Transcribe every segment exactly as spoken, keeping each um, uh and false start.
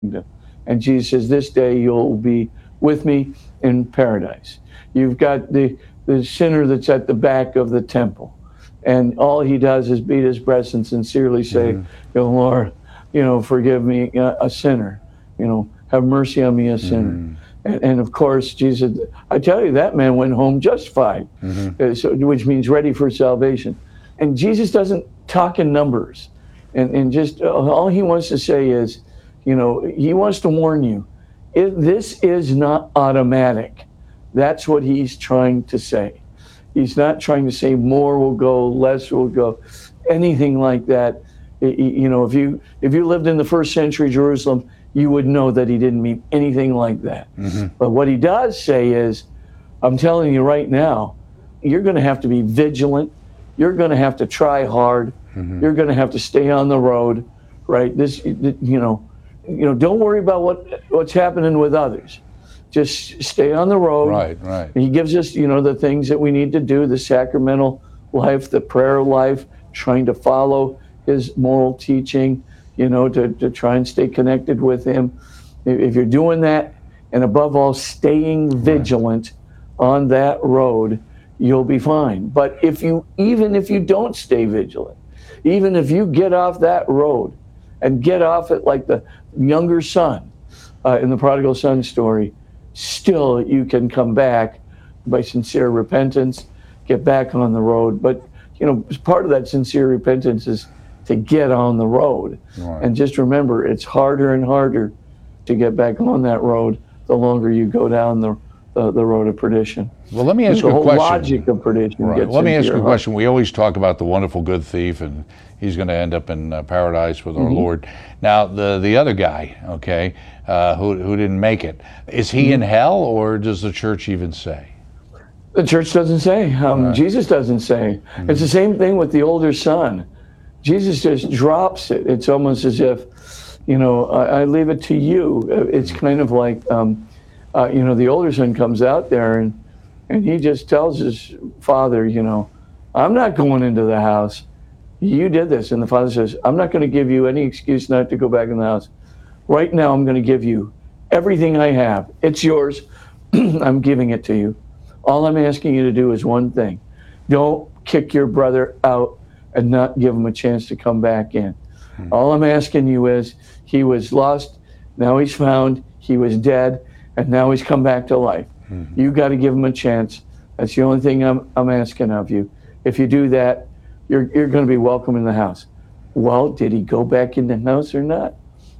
And Jesus says, this day you'll be with me in paradise. You've got the, the sinner that's at the back of the temple. And all he does is beat his breast and sincerely say, mm-hmm. you know, Lord, you know, forgive me, uh, a sinner. You know, have mercy on me, a sinner. Mm-hmm. And, and of course, Jesus, I tell you, that man went home justified, mm-hmm. uh, so, which means ready for salvation. And Jesus doesn't talk in numbers. And, and just uh, all he wants to say is, you know, he wants to warn you, it, this is not automatic. That's what he's trying to say. He's not trying to say more will go, less will go, anything like that. It, you know, if you if you lived in the first century Jerusalem, you would know that he didn't mean anything like that. Mm-hmm. But what he does say is, I'm telling you right now, you're going to have to be vigilant. You're going to have to try hard. Mm-hmm. You're going to have to stay on the road, right? This, you know, you know, don't worry about what what's happening with others. Just stay on the road. Right, right. He gives us, you know, the things that we need to do, the sacramental life, the prayer life, trying to follow his moral teaching, you know, to, to try and stay connected with him. If you're doing that, and above all, staying vigilant right. on that road, you'll be fine. But if you, even if you don't stay vigilant, even if you get off that road and get off it like the younger son uh, in the prodigal son story, still you can come back by sincere repentance, get back on the road. But, you know, part of that sincere repentance is to get on the road. Right. And just remember, it's harder and harder to get back on that road the longer you go down the the, the road of perdition. Well, let me ask the you a whole question. Logic of perdition. Right. Gets let me ask you a heart. question. We always talk about the wonderful good thief, and he's going to end up in uh, paradise with our mm-hmm. Lord. Now, the the other guy, okay, uh, who who didn't make it, is he mm-hmm. in hell, or does the church even say? The church doesn't say. Um, right. Jesus doesn't say. Mm-hmm. It's the same thing with the older son. Jesus just drops it. It's almost as if, you know, I, I leave it to you. It's kind of like, um, uh, you know, the older son comes out there and and he just tells his father, you know, I'm not going into the house. You did this. And the father says, I'm not going to give you any excuse not to go back in the house. Right now, I'm going to give you everything I have. It's yours. I'm giving it to you. All I'm asking you to do is one thing. Don't kick your brother out and not give him a chance to come back in. Hmm. All I'm asking you is, he was lost, now he's found, he was dead, and now he's come back to life. Hmm. You got to give him a chance. That's the only thing I'm I'm asking of you. If you do that, you're you're going to be welcome in the house. Well, did he go back in the house or not?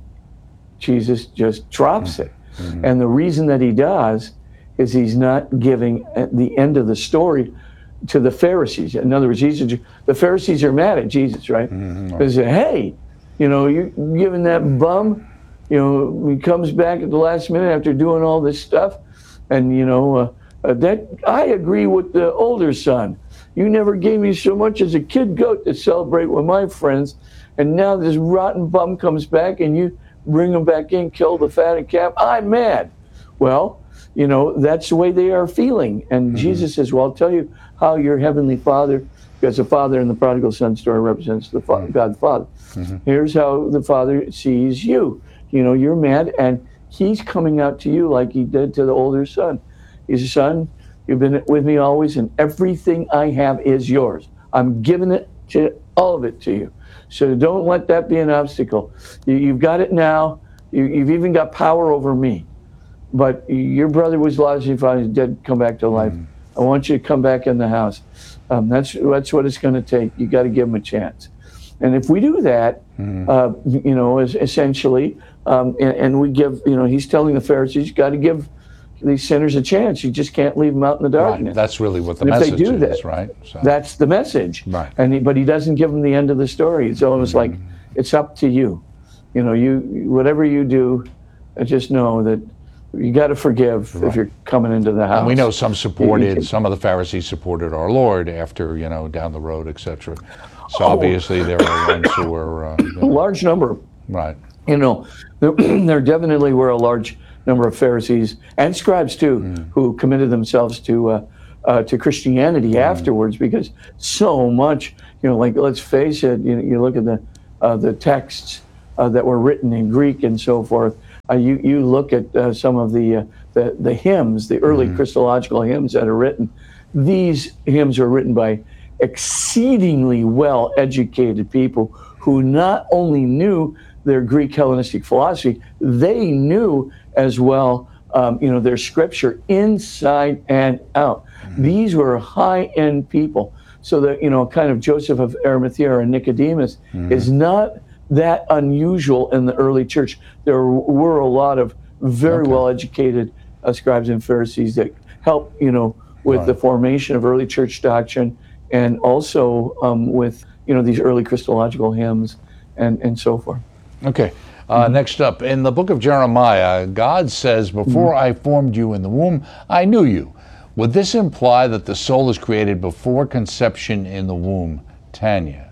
Jesus just drops it. Mm-hmm. And the reason that he does is he's not giving at the end of the story to the Pharisees. In other words, Jesus, the Pharisees are mad at Jesus, right? Mm-hmm. They say, hey, you know, you're giving that bum, you know, he comes back at the last minute after doing all this stuff. And, you know, uh, uh, that I agree with the older son. You never gave me so much as a kid goat to celebrate with my friends. And now this rotten bum comes back and you bring him back in, kill the fatted calf. I'm mad. Well, you know, that's the way they are feeling. And mm-hmm. Jesus says, well, I'll tell you how your heavenly Father, because the Father in the prodigal son story represents the fa- mm-hmm. God the Father. Mm-hmm. Here's how the Father sees you. You know, you're mad, and he's coming out to you like he did to the older son. He says, son, you've been with me always, and everything I have is yours. I'm giving it to all of it to you. So don't let that be an obstacle. You, you've got it now. You, you've even got power over me. But your brother was lost, he found he's dead, come back to life. Mm. I want you to come back in the house. Um, that's that's what it's going to take. You got to give him a chance. And if we do that, mm. uh, you know, as, essentially, um, and, and we give, you know, he's telling the Pharisees, you got to give these sinners a chance. You just can't leave them out in the darkness. Right. That's really what the and message if they do is, that, right? So. That's the message. Right. And he, but he doesn't give them the end of the story. It's almost mm. like, it's up to you. You know, you whatever you do, just know that you got to forgive right. if you're coming into the house. And we know some supported, can, some of the Pharisees supported our Lord after, you know, down the road, et cetera. So oh, obviously there are ones who were... Uh, you know, a large number. Right. You know, there, there definitely were a large number of Pharisees and scribes too, mm. who committed themselves to uh, uh, to Christianity mm. afterwards, because so much, you know, like, let's face it, you, you look at the, uh, the texts uh, that were written in Greek and so forth, Uh, you you look at uh, some of the, uh, the the hymns, the early mm-hmm. Christological hymns that are written. These hymns are written by exceedingly well-educated people who not only knew their Greek Hellenistic philosophy, they knew as well, um, you know, their scripture inside and out. Mm-hmm. These were high-end people. So that, you know, kind of Joseph of Arimathea or Nicodemus mm-hmm. is not that unusual in the early church. There were a lot of very okay. well-educated uh, scribes and Pharisees that helped, you know, with right. the formation of early church doctrine, and also um, with, you know, these early Christological hymns and, and so forth. Okay. Uh, mm-hmm. Next up, in the book of Jeremiah, God says, before mm-hmm. I formed you in the womb, I knew you. Would this imply that the soul is created before conception in the womb? Tanya.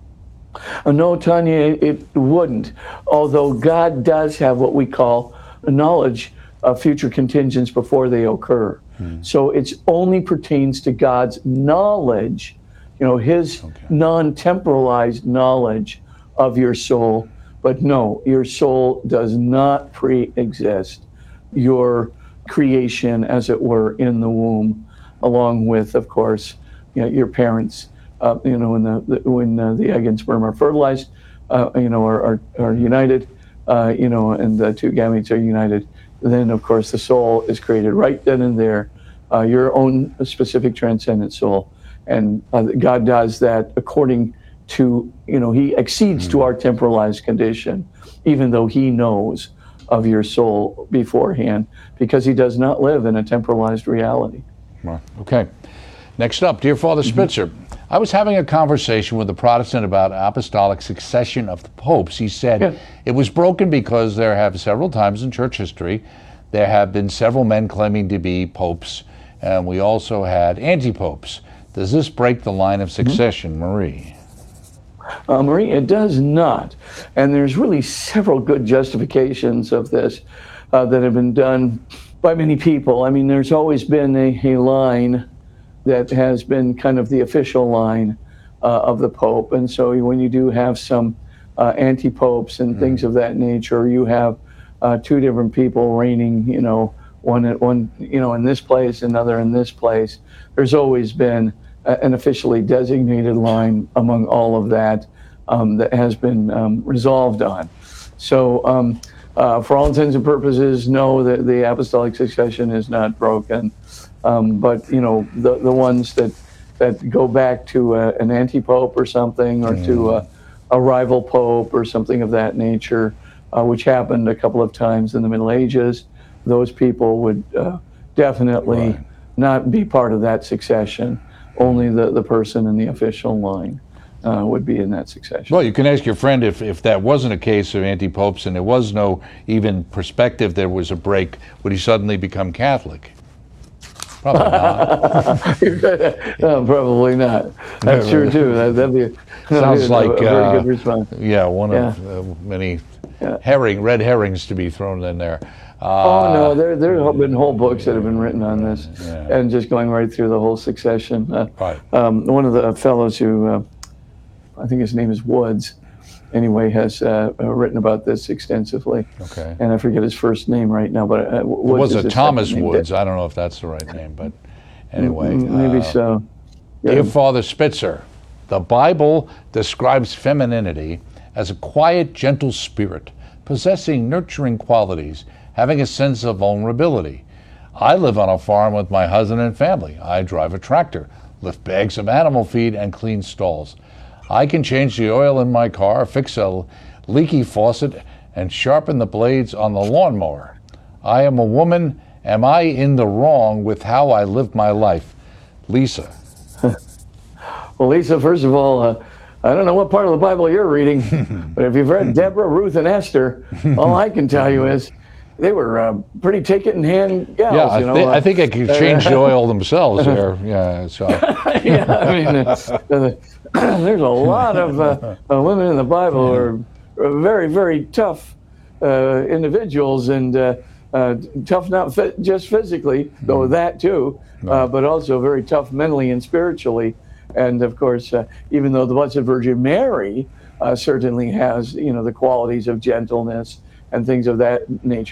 Uh, no, Tanya, it wouldn't. Although God does have what we call a knowledge of future contingents before they occur. Hmm. So it only pertains to God's knowledge, you know, his okay. non-temporalized knowledge of your soul. But no, your soul does not pre-exist your creation, as it were, in the womb, along with, of course, you know, your parents. Uh, you know, when the, the when uh, the egg and sperm are fertilized, uh, you know, are are, are united, uh, you know, and the two gametes are united. Then, of course, the soul is created right then and there, uh, your own specific transcendent soul, and uh, God does that according to, you know, he exceeds mm-hmm. to our temporalized condition, even though he knows of your soul beforehand, because he does not live in a temporalized reality. Well, okay. Next up, dear Father Spitzer, mm-hmm. I was having a conversation with a Protestant about apostolic succession of the popes. He said yeah. it was broken because there have several times in church history, there have been several men claiming to be popes, and we also had anti-popes. Does this break the line of succession, mm-hmm. Marie? Uh, Marie, it does not. And there's really several good justifications of this uh, that have been done by many people. I mean, there's always been a, a line that has been kind of the official line uh, of the Pope. And so when you do have some uh, anti-popes and mm. things of that nature, you have uh, two different people reigning, you know, one at one, you know, in this place, another in this place. There's always been an officially designated line among all of that um, that has been um, resolved on. So um, uh, for all intents and purposes, no, the, the apostolic succession is not broken. Um, but, you know, the, the ones that, that go back to a, an anti-pope or something, or mm. to a, a rival pope or something of that nature, uh, which happened a couple of times in the Middle Ages, those people would uh, definitely right. not be part of that succession. Only the, the person in the official line uh, would be in that succession. Well, you can ask your friend if, if that wasn't a case of anti-popes and there was no even perspective there was a break, would he suddenly become Catholic? Probably not. no, probably not. That's true too. That, that'd be a, Sounds that'd be like a, a very uh, good response. Yeah, one yeah. of uh, many yeah. herring, red herrings to be thrown in there. Uh, oh no, there there have been whole books that have been written on this, yeah. and just going right through the whole succession. Uh, right. Um, one of the fellows who, uh, I think his name is Woods, anyway, has uh, written about this extensively. Okay. And I forget his first name right now, but uh, Woods was it Thomas Woods? I don't know if that's the right name, but anyway. Maybe uh, so. Yeah. Dear Father Spitzer, the Bible describes femininity as a quiet, gentle spirit, possessing nurturing qualities, having a sense of vulnerability. I live on a farm with my husband and family. I drive a tractor, lift bags of animal feed, and clean stalls. I can change the oil in my car, fix a leaky faucet, and sharpen the blades on the lawnmower. I am a woman. Am I in the wrong with how I live my life? Lisa. Well, Lisa, first of all, uh, I don't know what part of the Bible you're reading, but if you've read Deborah, Ruth, and Esther, all I can tell you is they were uh, pretty take-it-in-hand gals. Yeah, I, you know? th- uh, I think I could change the oil themselves there. Yeah, so. yeah, I mean, uh, uh, there's a lot of uh, uh, women in the Bible who are very, very tough uh, individuals, and uh, uh, tough not fi- just physically, though mm. that too, uh, but also very tough mentally and spiritually. And of course, uh, even though the Blessed Virgin Mary uh, certainly has, you know, the qualities of gentleness and things of that nature,